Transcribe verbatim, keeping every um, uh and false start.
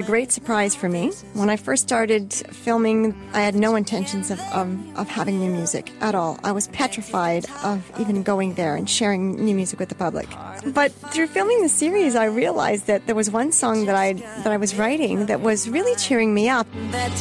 great surprise for me. When I first started filming, I had no intentions of, of, of having new music at all. I was petrified of even going there and sharing new music with the public. But through filming the series, I realized that there was one song that I that I was writing that was really cheering me up.